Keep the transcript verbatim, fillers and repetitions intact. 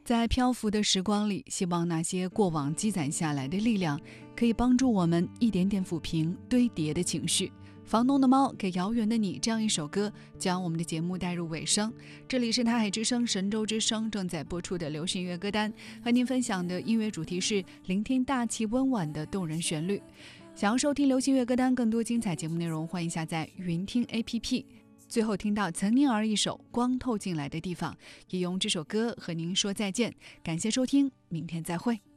在漂浮的时光里，希望那些过往积攒下来的力量，可以帮助我们一点点抚平堆叠的情绪。房东的猫给遥远的你这样一首歌，将我们的节目带入尾声。这里是台海之声神州之声正在播出的流行音乐歌单，和您分享的音乐主题是聆听大气温婉的动人旋律。想要收听流行乐歌单更多精彩节目内容，欢迎下载云听 A P P。 最后听到岑宁儿一首光透进来的地方，也用这首歌和您说再见。感谢收听，明天再会。